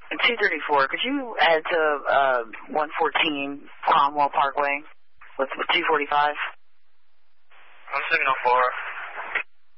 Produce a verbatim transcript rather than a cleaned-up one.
two thirty-four, could you add to uh, one fourteen Cromwell Parkway with two forty-five? One signal four.